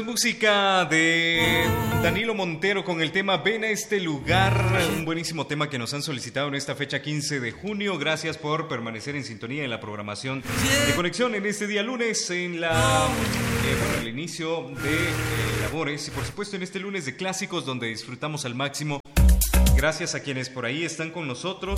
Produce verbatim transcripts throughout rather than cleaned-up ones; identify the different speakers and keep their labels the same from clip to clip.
Speaker 1: Música de Danilo Montero con el tema Ven a este lugar, un buenísimo tema que nos han solicitado en esta fecha quince de junio. Gracias por permanecer en sintonía en la programación de Conexión en este día lunes, en la eh, bueno, el inicio de eh, labores y por supuesto en este lunes de clásicos donde disfrutamos al máximo. Gracias a quienes por ahí están con nosotros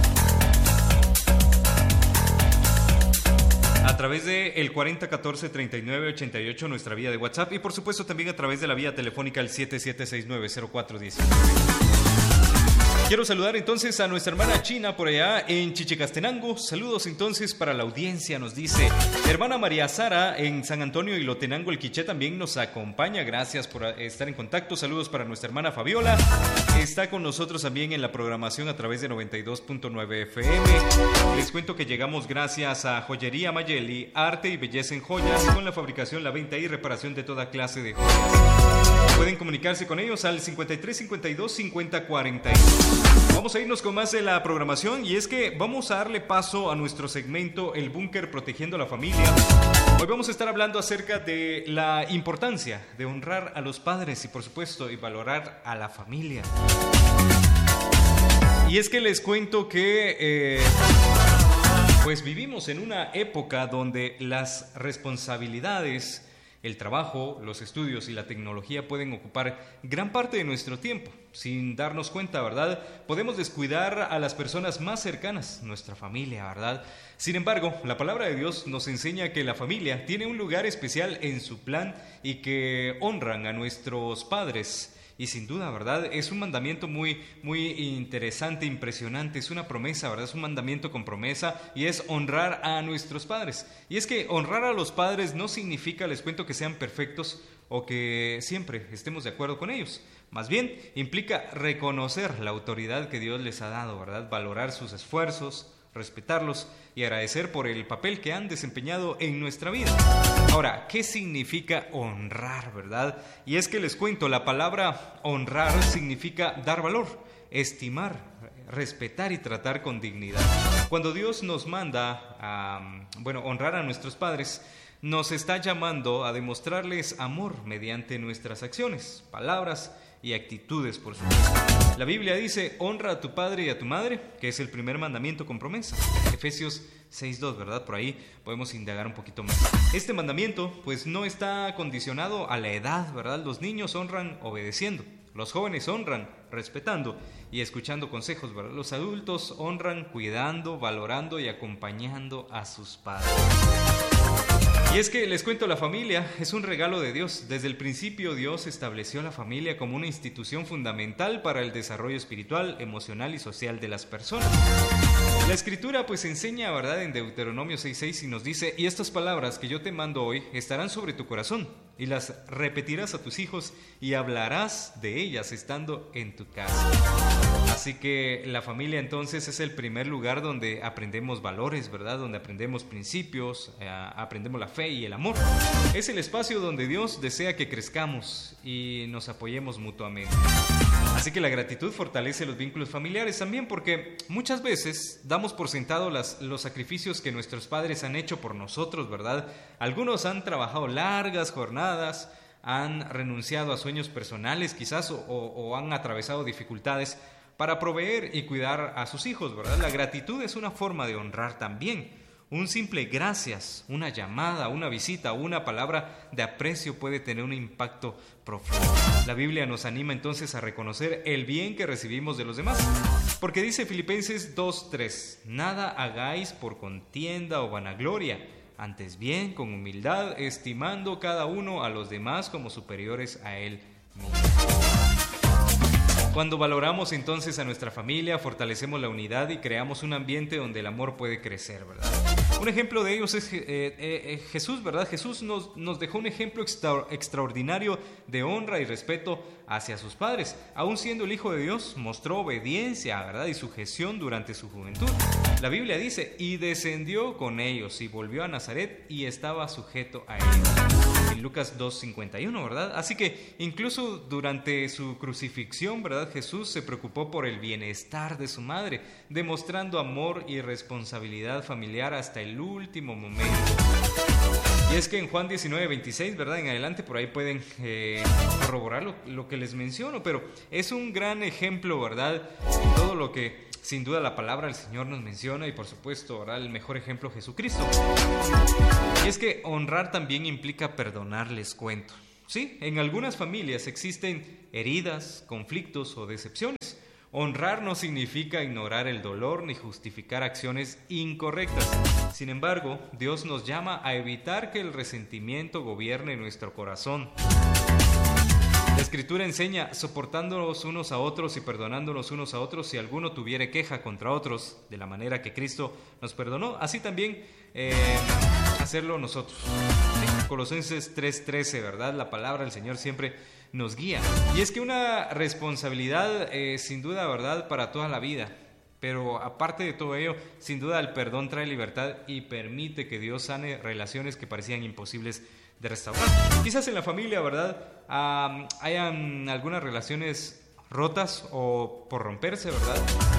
Speaker 1: a través de el cuarenta catorce treinta y nueve ochenta y ocho, nuestra vía de WhatsApp, y por supuesto también a través de la vía telefónica el siete siete seis nueve cero cuatro uno nueve. Quiero saludar entonces a nuestra hermana China por allá en Chichicastenango. Saludos entonces para la audiencia, nos dice. Hermana María Sara en San Antonio y Lotenango, el Quiché, también nos acompaña. Gracias por estar en contacto. Saludos para nuestra hermana Fabiola. Está con nosotros también en la programación a través de noventa y dos punto nueve F M. Les cuento que llegamos gracias a Joyería Mayeli, arte y belleza en joyas, con la fabricación, la venta y reparación de toda clase de joyas. Pueden comunicarse con ellos al cincuenta y tres cincuenta y dos cincuenta cuarenta y dos. Vamos a irnos con más de la programación y es que vamos a darle paso a nuestro segmento El Búnker Protegiendo a la Familia. Hoy vamos a estar hablando acerca de la importancia de honrar a los padres y por supuesto y valorar a la familia. Y es que les cuento que eh, pues vivimos en una época donde las responsabilidades, el trabajo, los estudios y la tecnología pueden ocupar gran parte de nuestro tiempo. Sin darnos cuenta, ¿verdad? Podemos descuidar a las personas más cercanas, nuestra familia, ¿verdad? Sin embargo, la palabra de Dios nos enseña que la familia tiene un lugar especial en su plan y que honran a nuestros padres. Y sin duda, ¿verdad? Es un mandamiento muy, muy interesante, impresionante. Es una promesa, ¿verdad? Es un mandamiento con promesa y es honrar a nuestros padres. Y es que honrar a los padres no significa, les cuento, que sean perfectos o que siempre estemos de acuerdo con ellos. Más bien, implica reconocer la autoridad que Dios les ha dado, ¿verdad? Valorar sus esfuerzos, respetarlos y agradecer por el papel que han desempeñado en nuestra vida. Ahora, ¿qué significa honrar, verdad? Y es que les cuento, la palabra honrar significa dar valor, estimar, respetar y tratar con dignidad. Cuando Dios nos manda a, bueno, honrar a nuestros padres, nos está llamando a demostrarles amor mediante nuestras acciones, palabras y actitudes, por supuesto. La Biblia dice, honra a tu padre y a tu madre, que es el primer mandamiento con promesa. Efesios seis dos, ¿verdad? Por ahí podemos indagar un poquito más. Este mandamiento, pues, no está condicionado a la edad, ¿verdad? Los niños honran obedeciendo, los jóvenes honran respetando y escuchando consejos, ¿verdad? Los adultos honran cuidando, valorando y acompañando a sus padres. Y es que les cuento, la familia es un regalo de Dios. Desde el principio Dios estableció la familia como una institución fundamental para el desarrollo espiritual, emocional y social de las personas. La Escritura pues enseña, ¿verdad?, en Deuteronomio seis seis y nos dice, y estas palabras que yo te mando hoy estarán sobre tu corazón y las repetirás a tus hijos y hablarás de ellas estando en tu casa. Así que la familia entonces es el primer lugar donde aprendemos valores, ¿verdad? Donde aprendemos principios, eh, aprendemos la fe y el amor. Es el espacio donde Dios desea que crezcamos y nos apoyemos mutuamente. Así que la gratitud fortalece los vínculos familiares también, porque muchas veces damos por sentado las, los sacrificios que nuestros padres han hecho por nosotros, ¿verdad? Algunos han trabajado largas jornadas, han renunciado a sueños personales quizás o, o, o han atravesado dificultades para proveer y cuidar a sus hijos, ¿verdad? La gratitud es una forma de honrar también. Un simple gracias, una llamada, una visita, una palabra de aprecio puede tener un impacto profundo. La Biblia nos anima entonces a reconocer el bien que recibimos de los demás, porque dice Filipenses dos tres, nada hagáis por contienda o vanagloria, antes bien con humildad, estimando cada uno a los demás como superiores a él mismo. Cuando valoramos entonces a nuestra familia, fortalecemos la unidad y creamos un ambiente donde el amor puede crecer, ¿verdad? Un ejemplo de ellos es eh, eh, Jesús, ¿verdad? Jesús nos, nos dejó un ejemplo extra, extraordinario de honra y respeto hacia sus padres. Aún siendo el Hijo de Dios, mostró obediencia, ¿verdad?, y sujeción durante su juventud. La Biblia dice, y descendió con ellos y volvió a Nazaret y estaba sujeto a ellos. en Lucas dos cincuenta y uno, ¿verdad? Así que incluso durante su crucifixión, ¿verdad? Jesús se preocupó por el bienestar de su madre, demostrando amor y responsabilidad familiar hasta el último momento. Y es que en Juan diecinueve veintiséis, ¿verdad? En adelante por ahí pueden eh, corroborar lo, lo que les menciono, pero es un gran ejemplo, ¿verdad? Todo lo que sin duda la palabra del Señor nos menciona y por supuesto, ¿verdad? El mejor ejemplo, Jesucristo. Y es que honrar también implica perdonar, les cuento. Sí, en algunas familias existen heridas, conflictos o decepciones. Honrar no significa ignorar el dolor ni justificar acciones incorrectas. Sin embargo, Dios nos llama a evitar que el resentimiento gobierne nuestro corazón. La Escritura enseña, soportándonos unos a otros y perdonándonos unos a otros si alguno tuviere queja contra otros, de la manera que Cristo nos perdonó, así también eh, hacerlo nosotros. Sí, Colosenses tres trece, ¿verdad? La palabra del Señor siempre nos guía. Y es que una responsabilidad eh, sin duda, ¿verdad?, para toda la vida. Pero aparte de todo ello, sin duda el perdón trae libertad y permite que Dios sane relaciones que parecían imposibles de restaurar. Quizás en la familia, ¿verdad?, um, hayan algunas relaciones rotas o por romperse, ¿verdad?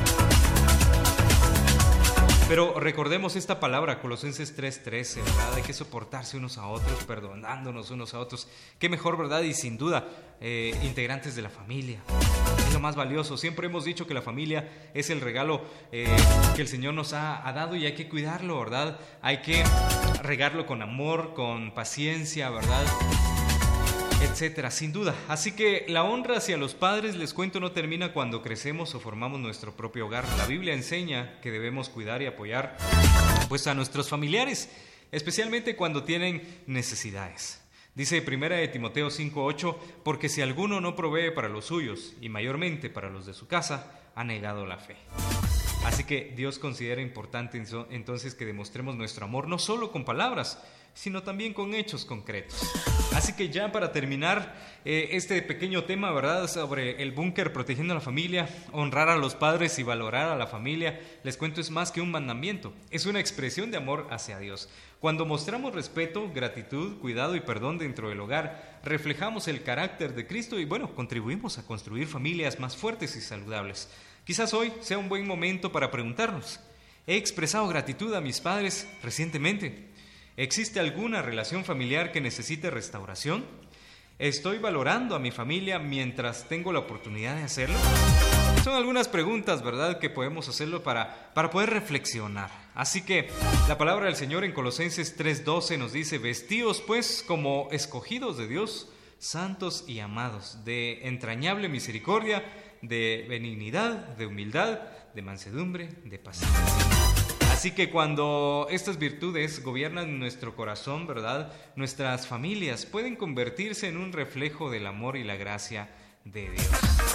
Speaker 1: Pero recordemos esta palabra, Colosenses tres trece, ¿verdad? Hay que soportarse unos a otros, perdonándonos unos a otros. Qué mejor, ¿verdad? Y sin duda, eh, integrantes de la familia. Es lo más valioso. Siempre hemos dicho que la familia es el regalo eh, que el Señor nos ha, ha dado y hay que cuidarlo, ¿verdad? Hay que regarlo con amor, con paciencia, ¿verdad?, etcétera, sin duda. Así que la honra hacia los padres, les cuento, no termina cuando crecemos o formamos nuestro propio hogar. La Biblia enseña que debemos cuidar y apoyar pues a nuestros familiares, especialmente cuando tienen necesidades. Dice primera de Timoteo cinco ocho, porque si alguno no provee para los suyos y mayormente para los de su casa, ha negado la fe. Así que Dios considera importante entonces que demostremos nuestro amor no solo con palabras, sino también con hechos concretos. Así que ya para terminar eh, este pequeño tema, ¿verdad?, sobre el búnker protegiendo a la familia, honrar a los padres y valorar a la familia, les cuento, es más que un mandamiento, es una expresión de amor hacia Dios. Cuando mostramos respeto, gratitud, cuidado y perdón dentro del hogar, reflejamos el carácter de Cristo y, bueno, contribuimos a construir familias más fuertes y saludables. Quizás hoy sea un buen momento para preguntarnos, ¿he expresado gratitud a mis padres recientemente? ¿Existe alguna relación familiar que necesite restauración? ¿Estoy valorando a mi familia mientras tengo la oportunidad de hacerlo? Son algunas preguntas, ¿verdad?, que podemos hacerlo para, para poder reflexionar. Así que la palabra del Señor en Colosenses tres doce nos dice, vestíos pues como escogidos de Dios, santos y amados, de entrañable misericordia, de benignidad, de humildad, de mansedumbre, de paciencia. Así que cuando estas virtudes gobiernan nuestro corazón, ¿verdad?, nuestras familias pueden convertirse en un reflejo del amor y la gracia de Dios.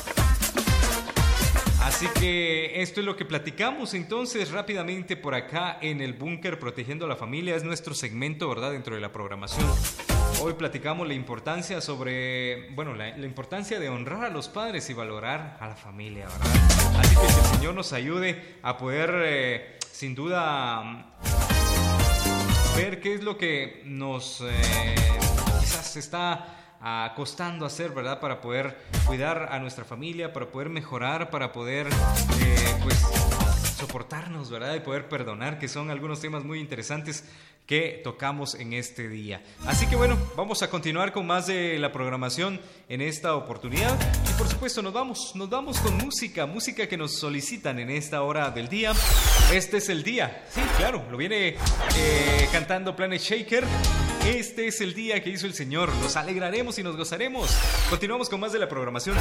Speaker 1: Así que esto es lo que platicamos entonces rápidamente por acá en el búnker protegiendo a la familia. Es nuestro segmento, ¿verdad?, dentro de la programación. Hoy platicamos la importancia sobre, bueno, la, la importancia de honrar a los padres y valorar a la familia, ¿verdad? Así que que el Señor nos ayude a poder, eh, sin duda, ver qué es lo que nos eh, quizás está a costando hacer, ¿verdad?, para poder cuidar a nuestra familia, para poder mejorar, para poder, eh, pues, soportarnos, ¿verdad?, y poder perdonar, que son algunos temas muy interesantes que tocamos en este día. Así que bueno, vamos a continuar con más de la programación en esta oportunidad y por supuesto nos vamos, nos vamos con música, música que nos solicitan en esta hora del día. Este es el día, sí, claro, lo viene eh, cantando Planet Shaker. Este es el día que hizo el Señor, nos alegraremos y nos gozaremos. Continuamos con más de la programación.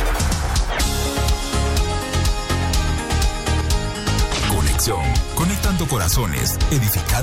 Speaker 2: Conexión, conectando corazones, edificando